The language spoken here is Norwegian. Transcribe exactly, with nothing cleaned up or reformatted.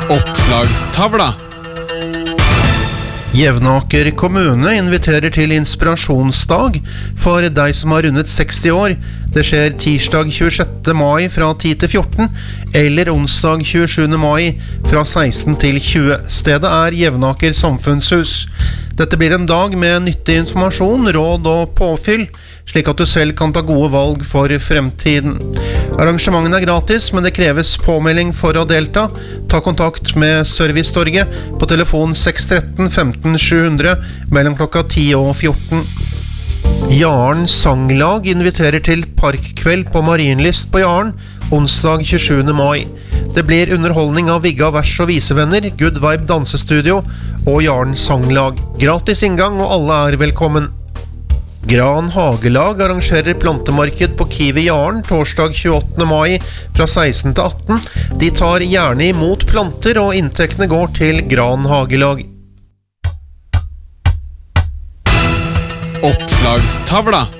Oppslagstavla. Jevnaker kommune inviterer til inspirasjonsdag for deg som har rundet seksti år. Det skjer tirsdag tjuesjette mai fra ti til fjorten, eller onsdag tjuesjuende mai fra seksten til tjue. Stedet er Jevnaker samfunnshus. Dette blir en dag med nyttig informasjon, råd og påfyll, slik at du selv kan ta gode valg for fremtiden. Arrangementen er gratis, men det kreves påmelding for å delta. Ta kontakt med Servicetorget på telefon seks ett tre femten sju hundre mellom klokka ti og fjorten. Jaren Sanglag inviterer til parkkveld på Marienlyst på Jaren, onsdag tjuesjuende mai. Det blir underholdning av Vigga Vers og Visevenner, Good Vibe Dansestudio og Jaren Sanglag. Gratis inngang, og alle er velkommen. Gran Hagelag arrangerer plantemarked på Kiwi Jaren torsdag tjueåttende mai fra seksten til atten. De tar gjerne imot planter, og inntektene går til Gran Hagelag. Oppslagstavla.